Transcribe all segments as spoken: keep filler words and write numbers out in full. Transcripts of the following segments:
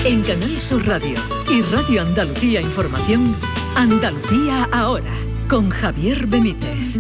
En Canal Sur Radio y Radio Andalucía Información, Andalucía Ahora, con Javier Benítez.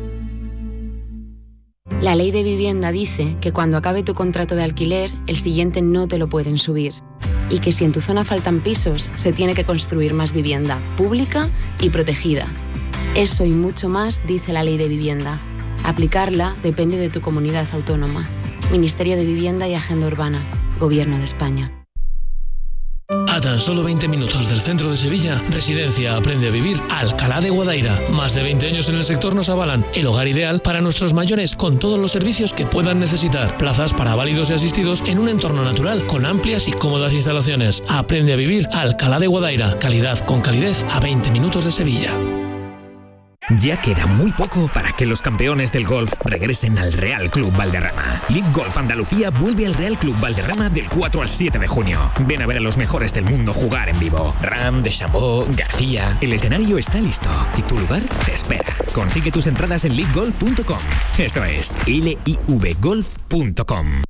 La ley de vivienda dice que cuando acabe tu contrato de alquiler, el siguiente no te lo pueden subir. Y que si en tu zona faltan pisos, se tiene que construir más vivienda, pública y protegida. Eso y mucho más dice la ley de vivienda. Aplicarla depende de tu comunidad autónoma. Ministerio de Vivienda y Agenda Urbana. Gobierno de España. A tan solo veinte minutos del centro de Sevilla, Residencia Aprende a Vivir Alcalá de Guadaira. Más de veinte años en el sector nos avalan. El hogar ideal para nuestros mayores, con todos los servicios que puedan necesitar. Plazas para válidos y asistidos en un entorno natural, con amplias y cómodas instalaciones. Aprende a Vivir Alcalá de Guadaira. Calidad con calidez a veinte minutos de Sevilla. Ya queda muy poco para que los campeones del golf regresen al Real Club Valderrama. Live Golf Andalucía vuelve al Real Club Valderrama del cuatro al siete de junio. Ven a ver a los mejores del mundo jugar en vivo. Ram, Deschambault, García. El escenario está listo y tu lugar te espera. Consigue tus entradas en live golf punto com. Eso es, L I V golf punto com.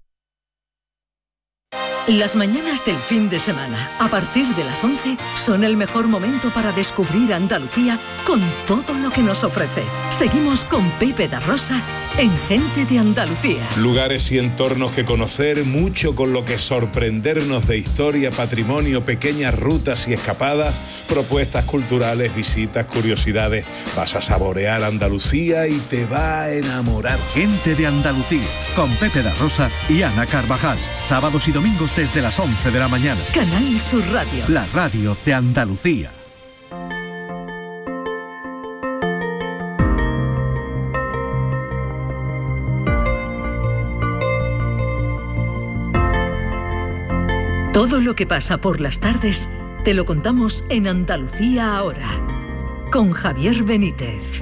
Las mañanas del fin de semana, a partir de las once, son el mejor momento para descubrir Andalucía con todo lo que nos ofrece. Seguimos con Pepe da Rosa en Gente de Andalucía. Lugares y entornos que conocer, mucho con lo que sorprendernos de historia, patrimonio, pequeñas rutas y escapadas, propuestas culturales, visitas, curiosidades. Vas a saborear Andalucía y te va a enamorar. Gente de Andalucía, con Pepe da Rosa y Ana Carvajal. Sábados y domingos desde las once de la mañana. Canal Sur Radio. La radio de Andalucía. Todo lo que pasa por las tardes te lo contamos en Andalucía Ahora, con Javier Benítez.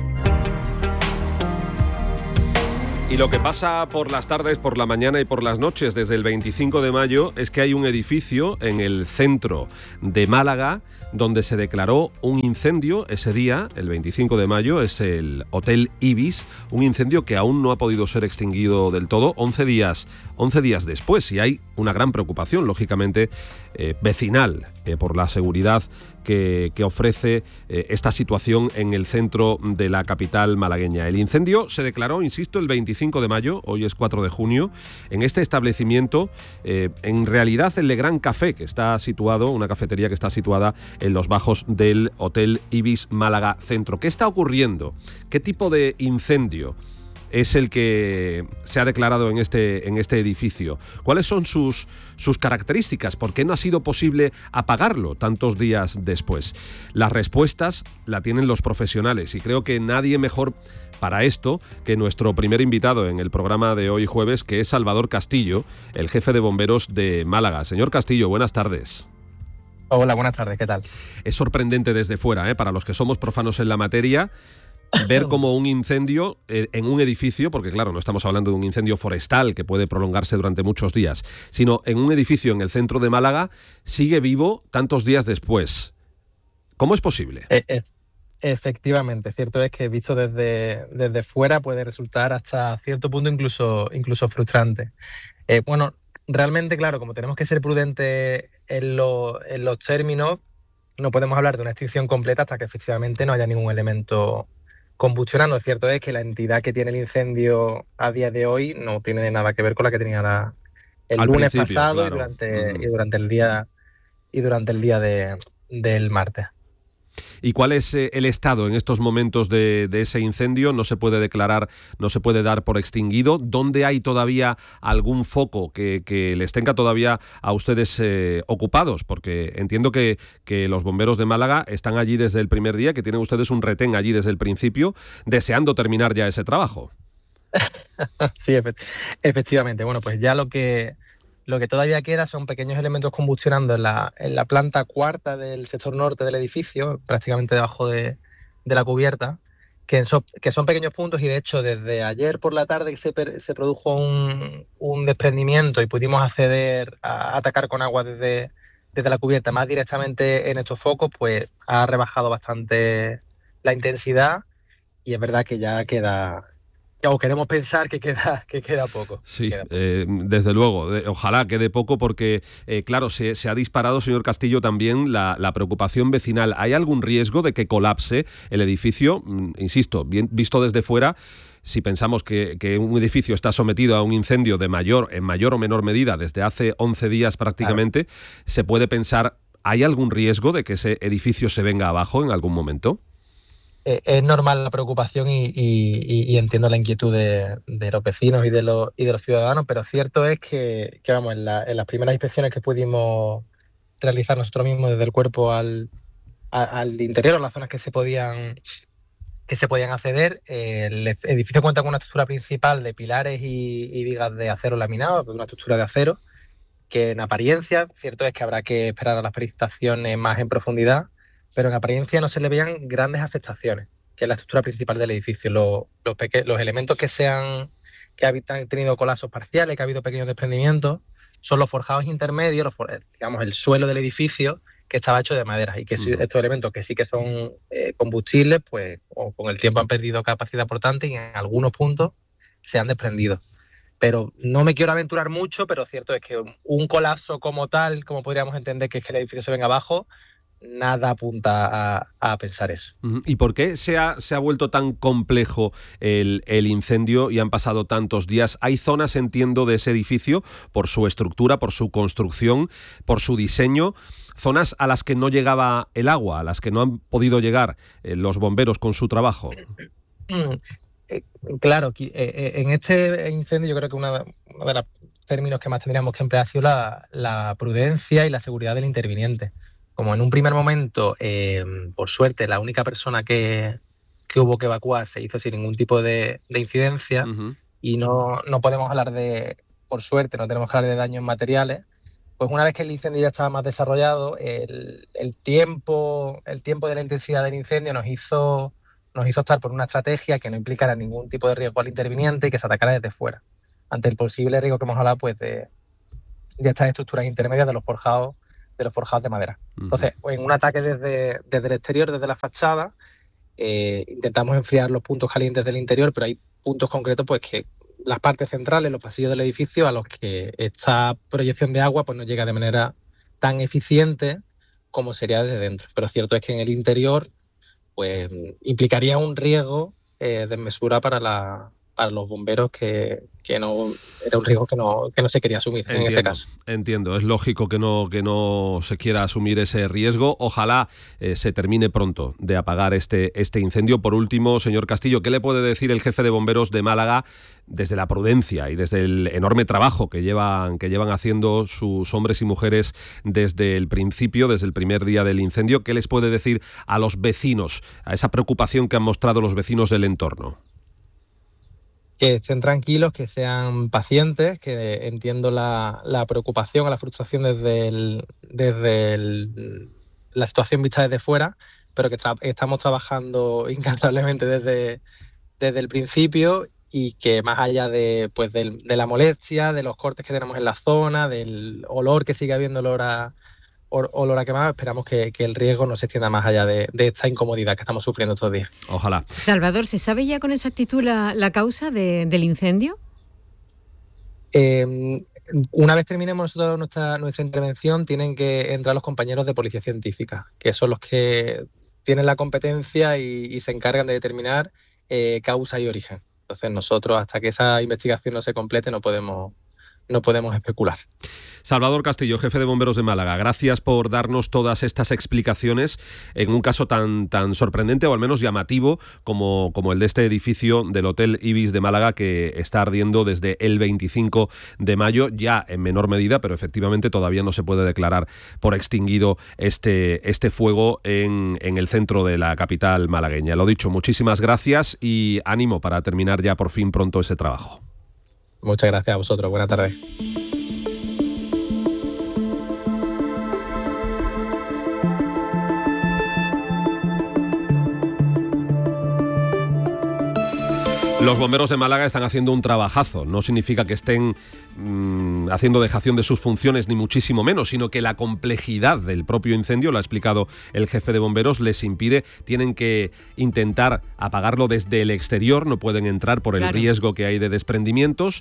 Y lo que pasa por las tardes, por la mañana y por las noches desde el veinticinco de mayo es que hay un edificio en el centro de Málaga donde se declaró un incendio ese día, el veinticinco de mayo, es el Hotel Ibis, un incendio que aún no ha podido ser extinguido del todo, once días, once días después, y hay una gran preocupación, lógicamente, eh, vecinal, eh, por la seguridad que, que ofrece eh, esta situación en el centro de la capital malagueña. El incendio se declaró, insisto, el veinticinco de mayo, hoy es cuatro de junio, en este establecimiento, eh, en realidad el Legrand Café, que está situado, una cafetería que está situada en los bajos del Hotel Ibis Málaga Centro. ¿Qué está ocurriendo? ¿Qué tipo de incendio es el que se ha declarado en este, en este edificio? ¿Cuáles son sus, sus características? ¿Por qué no ha sido posible apagarlo tantos días después? Las respuestas la tienen los profesionales y creo que nadie mejor para esto que nuestro primer invitado en el programa de hoy jueves, que es Salvador Castillo, el jefe de bomberos de Málaga. Señor Castillo, buenas tardes. Hola, buenas tardes, ¿qué tal? Es sorprendente desde fuera, ¿eh? Para los que somos profanos en la materia, ver como un incendio eh, en un edificio, porque claro, no estamos hablando de un incendio forestal que puede prolongarse durante muchos días, sino en un edificio en el centro de Málaga, sigue vivo tantos días después. ¿Cómo es posible? Eh, eh, efectivamente, cierto es que visto desde, desde fuera puede resultar hasta cierto punto incluso, incluso frustrante. Eh, bueno, realmente, claro, como tenemos que ser prudentes en, lo, en los términos, no podemos hablar de una extinción completa hasta que efectivamente no haya ningún elemento combustionando. Cierto es que la entidad que tiene el incendio a día de hoy no tiene nada que ver con la que tenía la, el Al lunes principio, pasado, claro. y, durante, Uh-huh. y durante el día y durante el día de, del martes. ¿Y cuál es eh, el estado en estos momentos de, de ese incendio? ¿No se puede declarar, no se puede dar por extinguido? ¿Dónde hay todavía algún foco que, que les tenga todavía a ustedes eh, ocupados? Porque entiendo que, que los bomberos de Málaga están allí desde el primer día, que tienen ustedes un retén allí desde el principio, deseando terminar ya ese trabajo. Sí, efect- efectivamente. Bueno, pues ya lo que... Lo que todavía queda son pequeños elementos combustionando en la, en la planta cuarta del sector norte del edificio, prácticamente debajo de, de la cubierta, que, en so, que son pequeños puntos, y de hecho desde ayer por la tarde se, per, se produjo un, un desprendimiento y pudimos acceder a atacar con agua desde, desde la cubierta más directamente en estos focos, pues ha rebajado bastante la intensidad, y es verdad que ya queda... O queremos pensar que queda, que queda poco. Sí, queda poco. Eh, desde luego. De, ojalá quede poco porque, eh, claro, se, se ha disparado, señor Castillo, también la, la preocupación vecinal. ¿Hay algún riesgo de que colapse el edificio? Mm, insisto, bien, visto desde fuera, si pensamos que, que un edificio está sometido a un incendio de mayor, en mayor o menor medida desde hace once días prácticamente, claro, se puede pensar, ¿hay algún riesgo de que ese edificio se venga abajo en algún momento? Es normal la preocupación y, y, y entiendo la inquietud de, de los vecinos y de los, y de los ciudadanos, pero cierto es que, que vamos, en, la, en las primeras inspecciones que pudimos realizar nosotros mismos desde el cuerpo al, a, al interior, a las zonas que se podían, que se podían acceder, eh, el edificio cuenta con una estructura principal de pilares y, y vigas de acero laminado, una estructura de acero, que en apariencia, cierto es que habrá que esperar a las peritaciones más en profundidad, pero en apariencia no se le veían grandes afectaciones, que es la estructura principal del edificio. Los, los, peque- los elementos que, sean, que han tenido colapsos parciales, que ha habido pequeños desprendimientos, son los forjados intermedios, los, digamos, el suelo del edificio, que estaba hecho de madera, y que uh-huh. estos elementos que sí que son eh, combustibles, pues o con el tiempo han perdido capacidad portante y en algunos puntos se han desprendido. Pero no me quiero aventurar mucho, pero cierto es que un colapso como tal, como podríamos entender que es que el edificio se venga abajo, nada apunta a, a pensar eso. ¿Y por qué se ha, se ha vuelto tan complejo el, el incendio y han pasado tantos días? Hay zonas, entiendo, de ese edificio, por su estructura, por su construcción, por su diseño, zonas a las que no llegaba el agua, a las que no han podido llegar eh, los bomberos con su trabajo. Mm, eh, claro, eh, en este incendio yo creo que una, uno de los términos que más tendríamos que emplear ha sido la, la prudencia y la seguridad del interviniente. Como en un primer momento, eh, por suerte, la única persona que, que hubo que evacuar se hizo sin ningún tipo de, de incidencia, uh-huh. y no, no podemos hablar de, por suerte, no tenemos que hablar de daños materiales, pues una vez que el incendio ya estaba más desarrollado, el, el, tiempo, el tiempo de la intensidad del incendio nos hizo, nos hizo optar por una estrategia que no implicara ningún tipo de riesgo al interviniente y que se atacara desde fuera, ante el posible riesgo que hemos hablado pues de, de estas estructuras intermedias de los forjados de los forjados de madera. Entonces, en un ataque desde, desde el exterior, desde la fachada, eh, intentamos enfriar los puntos calientes del interior, pero hay puntos concretos pues que las partes centrales, los pasillos del edificio, a los que esta proyección de agua pues no llega de manera tan eficiente como sería desde dentro. Pero cierto es que en el interior pues implicaría un riesgo eh, desmesura para la para los bomberos que, que no era un riesgo que no, que no se quería asumir. Entiendo, en ese caso. Entiendo, es lógico que no, que no se quiera asumir ese riesgo. Ojalá eh, se termine pronto de apagar este, este incendio. Por último, señor Castillo, ¿qué le puede decir el jefe de bomberos de Málaga desde la prudencia y desde el enorme trabajo que llevan, que llevan haciendo sus hombres y mujeres desde el principio, desde el primer día del incendio? ¿Qué les puede decir a los vecinos, a esa preocupación que han mostrado los vecinos del entorno? Que estén tranquilos, que sean pacientes, que entiendo la, la preocupación o la frustración desde, el, desde el, la situación vista desde fuera, pero que tra- estamos trabajando incansablemente desde, desde el principio y que más allá de, pues del, de la molestia, de los cortes que tenemos en la zona, del olor que sigue habiendo olor a, olor a quemado, esperamos que, que el riesgo no se extienda más allá de, de esta incomodidad que estamos sufriendo estos días. Ojalá. Salvador, ¿se sabe ya con exactitud la, la causa de, del incendio? Eh, una vez terminemos nosotros nuestra, nuestra intervención, tienen que entrar los compañeros de policía científica, que son los que tienen la competencia y, y se encargan de determinar eh, causa y origen. Entonces nosotros, hasta que esa investigación no se complete, no podemos... no podemos especular. Salvador Castillo, jefe de bomberos de Málaga, gracias por darnos todas estas explicaciones en un caso tan, tan sorprendente o al menos llamativo como, como el de este edificio del Hotel Ibis de Málaga que está ardiendo desde el veinticinco de mayo, ya en menor medida, pero efectivamente todavía no se puede declarar por extinguido este, este fuego en, en el centro de la capital malagueña. Lo dicho, muchísimas gracias y ánimo para terminar ya por fin pronto ese trabajo. Muchas gracias a vosotros. Buenas tardes. Los bomberos de Málaga están haciendo un trabajazo. No significa que estén mmm, haciendo dejación de sus funciones, ni muchísimo menos, sino que la complejidad del propio incendio, lo ha explicado el jefe de bomberos, les impide, tienen que intentar apagarlo desde el exterior, no pueden entrar por el claro. riesgo que hay de desprendimientos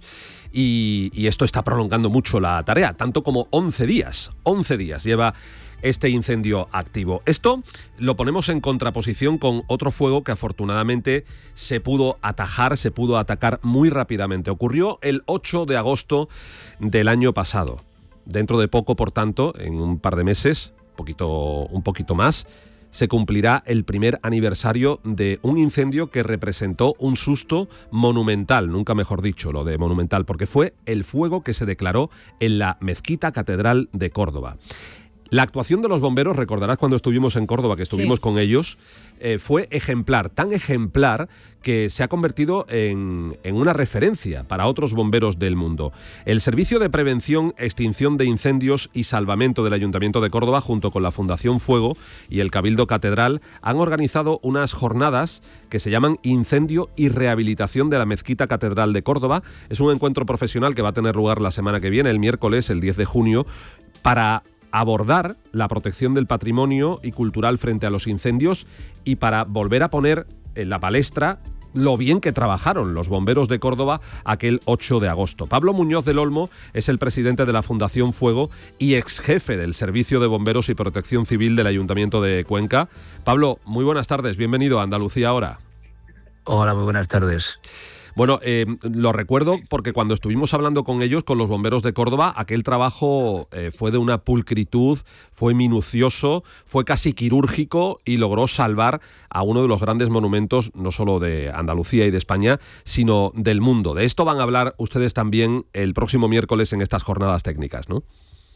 y, y esto está prolongando mucho la tarea, tanto como once días. once días lleva este incendio activo. Esto lo ponemos en contraposición con otro fuego que afortunadamente se pudo atajar, se pudo atacar muy rápidamente. Ocurrió el ocho de agosto del año pasado. Dentro de poco, por tanto, en un par de meses, poquito, un poquito más, se cumplirá el primer aniversario de un incendio que representó un susto monumental, nunca mejor dicho lo de monumental, porque fue el fuego que se declaró en la Mezquita Catedral de Córdoba. La actuación de los bomberos, recordarás cuando estuvimos en Córdoba, que estuvimos sí. con ellos, eh, fue ejemplar, tan ejemplar que se ha convertido en, en una referencia para otros bomberos del mundo. El Servicio de Prevención, Extinción de Incendios y Salvamento del Ayuntamiento de Córdoba, junto con la Fundación Fuego y el Cabildo Catedral, han organizado unas jornadas que se llaman Incendio y Rehabilitación de la Mezquita Catedral de Córdoba. Es un encuentro profesional que va a tener lugar la semana que viene, el miércoles, el diez de junio, para abordar la protección del patrimonio y cultural frente a los incendios y para volver a poner en la palestra lo bien que trabajaron los bomberos de Córdoba aquel ocho de agosto. Pablo Muñoz del Olmo es el presidente de la Fundación Fuego y ex jefe del Servicio de Bomberos y Protección Civil del Ayuntamiento de Cuenca. Pablo, muy buenas tardes, bienvenido a Andalucía Ahora. Hola, muy buenas tardes. Bueno, eh, lo recuerdo porque cuando estuvimos hablando con ellos, con los bomberos de Córdoba, aquel trabajo eh, fue de una pulcritud, fue minucioso, fue casi quirúrgico y logró salvar a uno de los grandes monumentos, no solo de Andalucía y de España, sino del mundo. De esto van a hablar ustedes también el próximo miércoles en estas jornadas técnicas, ¿no?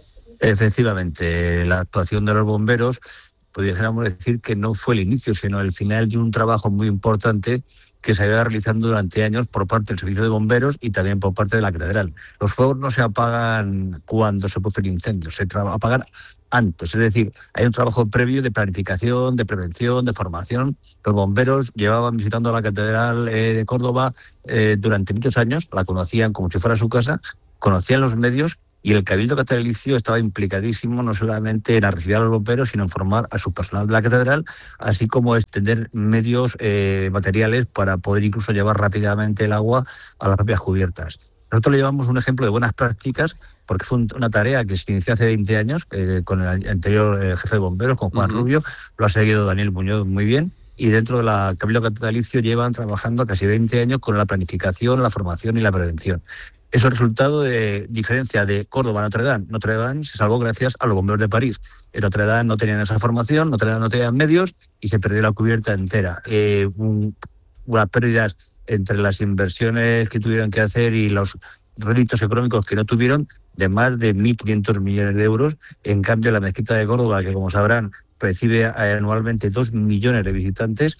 Efectivamente, la actuación de los bomberos, pudiéramos decir que no fue el inicio, sino el final de un trabajo muy importante que se había realizando durante años por parte del Servicio de Bomberos y también por parte de la Catedral. Los fuegos no se apagan cuando se produce el incendio, se tra- apagan antes, es decir, hay un trabajo previo de planificación, de prevención, de formación. Los bomberos llevaban visitando la Catedral eh, de Córdoba eh, durante muchos años, la conocían como si fuera su casa, conocían los medios. Y el Cabildo Catedralicio estaba implicadísimo no solamente en recibir a los bomberos, sino en formar a su personal de la catedral, así como extender medios eh, materiales para poder incluso llevar rápidamente el agua a las propias cubiertas. Nosotros le llevamos un ejemplo de buenas prácticas, porque fue una tarea que se inició hace veinte años eh, con el anterior eh, jefe de bomberos, con Juan uh-huh. Rubio, lo ha seguido Daniel Muñoz muy bien. Y dentro de la Cabildo Catedralicio llevan trabajando casi veinte años con la planificación, la formación y la prevención. Es el resultado de diferencia de Córdoba a Notre Dame. Notre Dame se salvó gracias a los bomberos de París. En Notre Dame no tenían esa formación, Notre Dame no tenían medios y se perdió la cubierta entera. Eh, un, unas pérdidas entre las inversiones que tuvieron que hacer y los réditos económicos que no tuvieron de más de mil quinientos millones de euros. En cambio, la Mezquita de Córdoba, que como sabrán recibe anualmente dos millones de visitantes,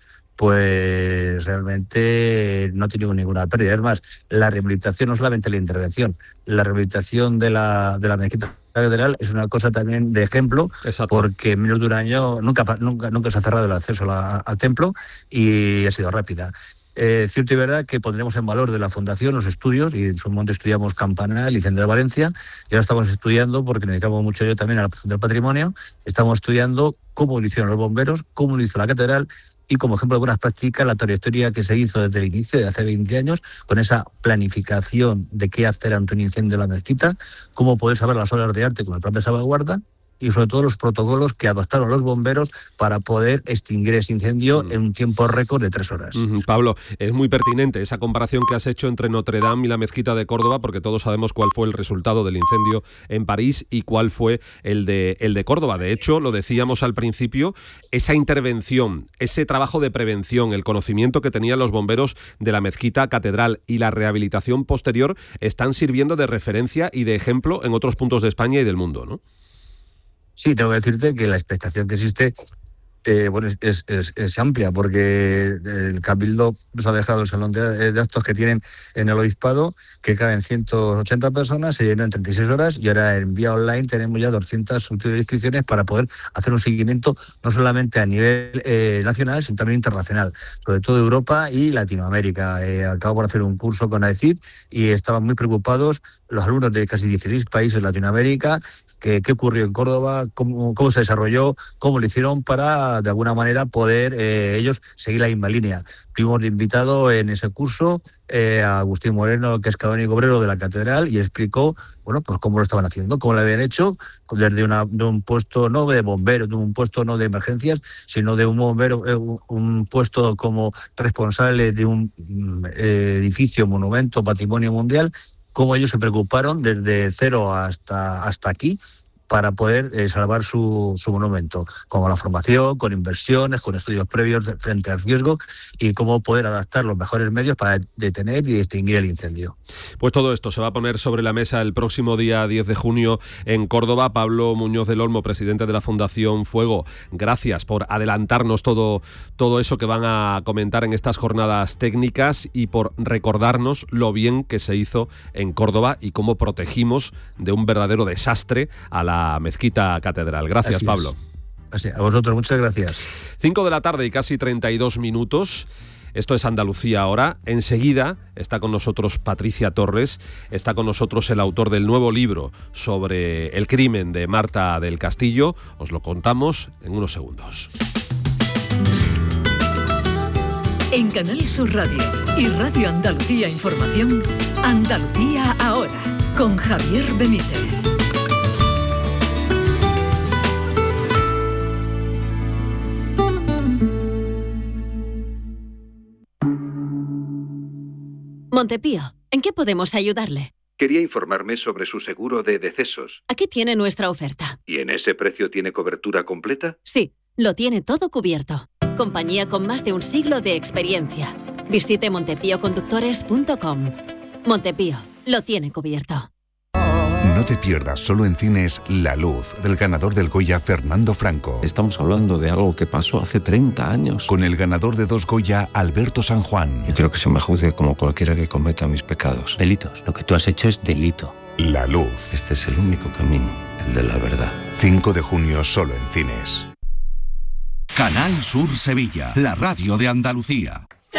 pues realmente no ha tenido ninguna pérdida. Es más, la rehabilitación no solamente la intervención, la rehabilitación de la de la Mezquita Catedral es una cosa también de ejemplo. Exacto. Porque en menos de un año nunca nunca nunca se ha cerrado el acceso la, al templo y ha sido rápida. Eh, cierto y verdad que pondremos en valor de la Fundación los estudios, y en su momento estudiamos Campanal y Centro de Valencia, y ahora estamos estudiando, porque nos dedicamos mucho yo también a la protección del patrimonio, estamos estudiando cómo lo hicieron los bomberos, cómo lo hizo la catedral, y como ejemplo de buenas prácticas la trayectoria que se hizo desde el inicio, de hace veinte años, con esa planificación de qué hacer ante un incendio de la mezquita, cómo poder saber las obras de arte con el plan de salvaguarda, y sobre todo los protocolos que adoptaron los bomberos para poder extinguir ese incendio mm. en un tiempo récord de tres horas. Mm, Pablo, es muy pertinente esa comparación que has hecho entre Notre Dame y la Mezquita de Córdoba, porque todos sabemos cuál fue el resultado del incendio en París y cuál fue el de, el de Córdoba. De hecho, lo decíamos al principio, esa intervención, ese trabajo de prevención, el conocimiento que tenían los bomberos de la Mezquita Catedral y la rehabilitación posterior están sirviendo de referencia y de ejemplo en otros puntos de España y del mundo, ¿no? Sí, tengo que decirte que la expectación que existe Eh, bueno, es, es, es amplia, porque el Cabildo nos ha dejado el salón de, de actos que tienen en el Obispado, que caben ciento ochenta personas, se llenó en treinta y seis horas, y ahora en vía online tenemos ya doscientas solicitudes de inscripciones para poder hacer un seguimiento no solamente a nivel eh, nacional, sino también internacional, sobre todo Europa y Latinoamérica. Eh, acabo por hacer un curso con AECID y estaban muy preocupados los alumnos de casi dieciséis países de Latinoamérica. ¿Qué, qué ocurrió en Córdoba? Cómo, ¿Cómo se desarrolló? ¿Cómo lo hicieron para, de alguna manera, poder eh, ellos seguir la misma línea? Tuvimos de invitado en ese curso eh, a Agustín Moreno, que es canónigo obrero de la Catedral, y explicó, bueno, pues cómo lo estaban haciendo, cómo lo habían hecho, desde una, de un puesto no de bombero, de un puesto no de emergencias, sino de un bombero, eh, un, un puesto como responsable de un eh, edificio, monumento, patrimonio mundial, cómo ellos se preocuparon desde cero hasta, hasta aquí para poder eh, salvar su, su monumento, con la formación, con inversiones, con estudios previos de, frente al riesgo, y cómo poder adaptar los mejores medios para detener y extinguir el incendio. Pues todo esto se va a poner sobre la mesa el próximo día diez de junio en Córdoba. Pablo Muñoz del Olmo, presidente de la Fundación Fuego, gracias por adelantarnos todo, todo eso que van a comentar en estas jornadas técnicas y por recordarnos lo bien que se hizo en Córdoba y cómo protegimos de un verdadero desastre a la Mezquita Catedral. Gracias, Así Pablo. Así, a vosotros, muchas gracias. cinco de la tarde y casi treinta y dos minutos. Esto es Andalucía ahora. Enseguida está con nosotros Patricia Torres, está con nosotros el autor del nuevo libro sobre el crimen de Marta del Castillo. Os lo contamos en unos segundos. En Canal Sur Radio y Radio Andalucía Información, Andalucía ahora, con Javier Benítez. Montepío, ¿en qué podemos ayudarle? Quería informarme sobre su seguro de decesos. Aquí tiene nuestra oferta. ¿Y en ese precio tiene cobertura completa? Sí, lo tiene todo cubierto. Compañía con más de un siglo de experiencia. Visite montepío conductores punto com. Montepío, lo tiene cubierto. No te pierdas solo en cines La Luz, del ganador del Goya Fernando Franco. Estamos hablando de algo que pasó hace treinta años. Con el ganador de dos Goya, Alberto San Juan. Yo quiero que se me juzgue como cualquiera que cometa mis pecados. Delitos. Lo que tú has hecho es delito. La Luz. Este es el único camino, el de la verdad. cinco de junio solo en cines. Canal Sur Sevilla, la radio de Andalucía.